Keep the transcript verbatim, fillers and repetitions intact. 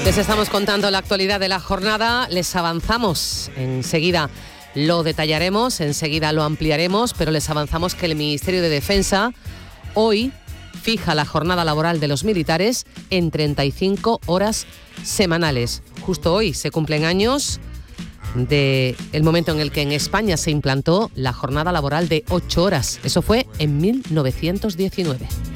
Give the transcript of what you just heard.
Les estamos contando la actualidad de la jornada, les avanzamos, enseguida lo detallaremos, enseguida lo ampliaremos, pero les avanzamos que el Ministerio de Defensa hoy fija la jornada laboral de los militares en treinta y cinco horas semanales. Justo hoy se cumplen años del momento en el que en España se implantó la jornada laboral de ocho horas. Eso fue en mil novecientos diecinueve.